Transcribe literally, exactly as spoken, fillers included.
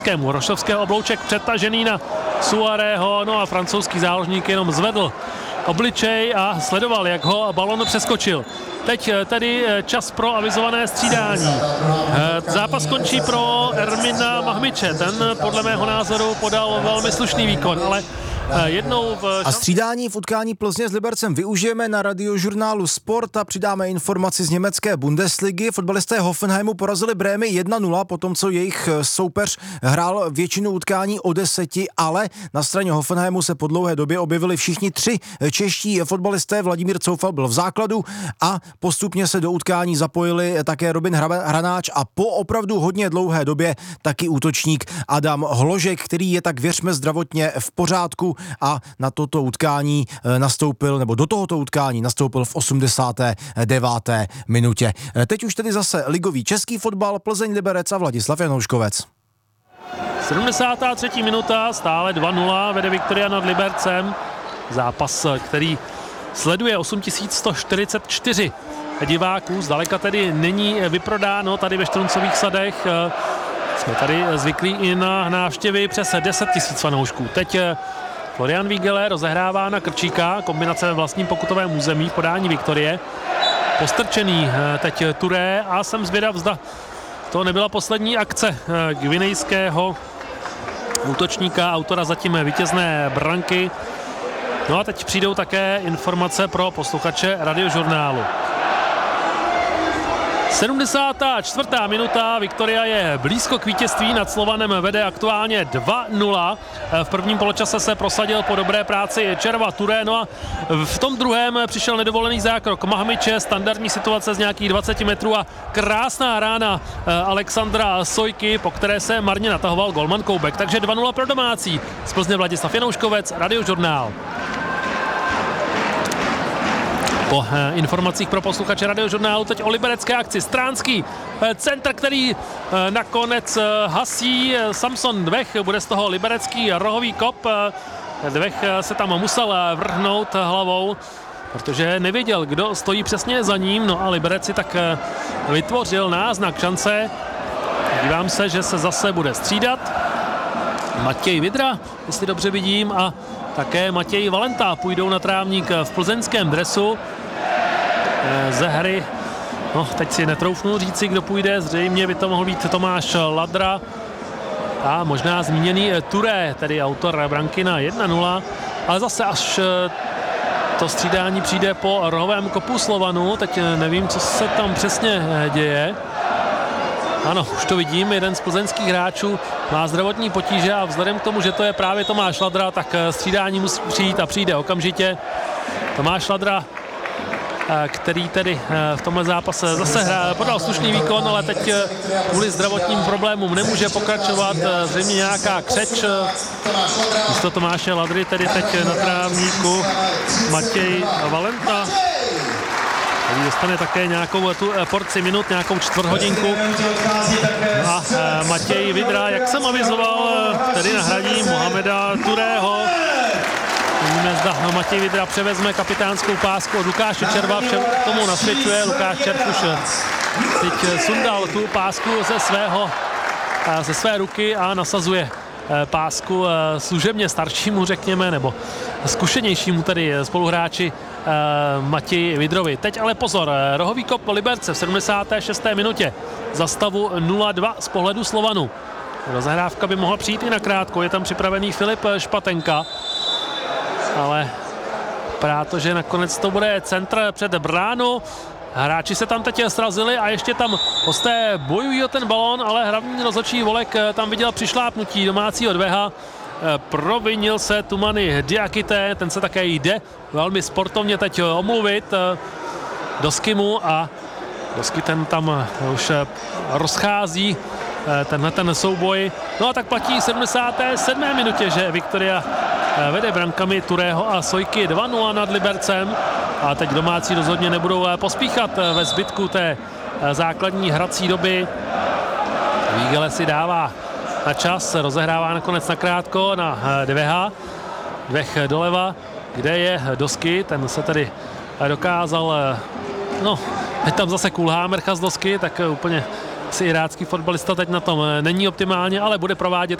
Rošovského oblouček přetažený na Suarého, no a francouzský záložník jenom zvedl obličej a sledoval, jak ho balon přeskočil. Teď tedy čas pro avizované střídání. Zápas končí pro Ermina Mahmiče. Ten podle mého názoru podal velmi slušný výkon, ale jednou v... A střídání v utkání Plzně s Libercem využijeme na radiožurnálu Sport a přidáme informaci z německé Bundesligy. Fotbalisté Hoffenheimu porazili Brémy jedna nula, potom co jejich soupeř hrál většinu utkání o deseti, ale na straně Hoffenheimu se po dlouhé době objevili všichni tři čeští fotbalisté. Vladimír Coufal byl v základu a postupně se do utkání zapojili také Robin Hranáč a po opravdu hodně dlouhé době taky útočník Adam Hložek, který je, tak věřme, zdravotně v pořádku a na toto utkání nastoupil, nebo do tohoto utkání nastoupil v osmdesáté deváté minutě. Teď už tedy zase ligový český fotbal, Plzeň Liberec a Vladislav Janouškovec. sedmdesátá třetí minuta, stále dva nula, vede Viktoria nad Libercem. Zápas, který sleduje osm tisíc sto čtyřicet čtyři diváků, zdaleka tedy není vyprodáno tady ve Štruncových sadech. Jsme tady zvyklí i na návštěvy přes deset tisíc fanoušků. Teď Florian Vígele rozehrává na Krčíka, kombinace ve vlastním pokutovém území v podání Viktorie. Postrčený teď Touré a jsem zvědav, zda to nebyla poslední akce gvinejského útočníka, autora zatím vítězné branky. No a teď přijdou také informace pro posluchače radiožurnálu. sedmdesátá čtvrtá minuta, Viktoria je blízko k vítězství, nad Slovanem vede aktuálně dva nula. V prvním poločase se prosadil po dobré práci Červa Touré, no a v tom druhém přišel nedovolený zákrok Mahmiče, standardní situace z nějakých dvaceti metrů a krásná rána Alexandra Sojky, po které se marně natahoval golman Koubek. Takže dva nula pro domácí. Z Plzně Vladislav Janouškovec, radiožurnál. Po informacích pro posluchače radiožurnálu teď o liberecké akci. Stránský centr, který nakonec hasí Samson Dvech, bude z toho liberecký rohový kop. Dvech se tam musel vrhnout hlavou, protože nevěděl, kdo stojí přesně za ním, no a Liberec si tak vytvořil náznak šance. Dívám se, že se zase bude střídat Matěj Vidra, jestli dobře vidím, a také Matěj Valenta půjdou na trávník v plzeňském dresu. Ze hry, no teď si netroufnu říci, kdo půjde, zřejmě by to mohl být Tomáš Ladra a možná zmíněný Touré, tedy autor branky na jedna nula, ale zase až to střídání přijde po rohovém kopu Slovanu, teď nevím, co se tam přesně děje. Ano, už to vidím, jeden z plzeňských hráčů má zdravotní potíže a vzhledem k tomu, že to je právě Tomáš Ladra, tak střídání musí přijít a přijde okamžitě. Tomáš Ladra, který tedy v tomhle zápase zase hrál, podal slušný výkon, ale teď kvůli zdravotním problémům nemůže pokračovat, zřejmě nějaká křeč. Místo Tomáše Ladry tedy teď na trávníku Matěj Valenta, který dostane také nějakou tu porci minut, nějakou čtvrthodinku. A Matěj Vidra, jak jsem avizoval, tedy nahradí Mohameda Tourého. Uvidíme, zda Matěj Vidra převezme kapitánskou pásku od Lukáše Červa, vše tomu nasvědčuje. Lukáš Červ už teď sundal tu pásku ze svého, ze své ruky a nasazuje pásku služebně staršímu, řekněme, nebo zkušenějšímu tedy spoluhráči Matěji Vidrovi. Teď ale pozor, rohový kop Liberce v sedmdesáté šesté minutě za stavu nula dva z pohledu Slovanu. Rozehrávka by mohla přijít i na krátko, je tam připravený Filip Špatenka, ale vypadá to, že nakonec to bude centr před bránu. Hráči se tam teď srazili a ještě tam hosté bojují o ten balón, ale hlavní rozhodčí Volek tam viděl přišlápnutí domácího Dveha. Provinil se Tumani Diakité, ten se také jde velmi sportovně teď omluvit Doskimu a Dosky ten tam už rozchází tenhle ten souboj. No a tak platí sedmdesáté sedmé minutě, že Viktoria vede brankami Turého a Sojky dva nula nad Libercem a teď domácí rozhodně nebudou pospíchat ve zbytku té základní hrací doby. Vígele si dává na čas, rozehrává nakonec nakrátko na Dveha. Dvech doleva, kde je Dosky, ten se tedy dokázal, no, teď tam zase kulhá Mercha z Dosky, tak úplně si irácký fotbalista teď na tom není optimálně, ale bude provádět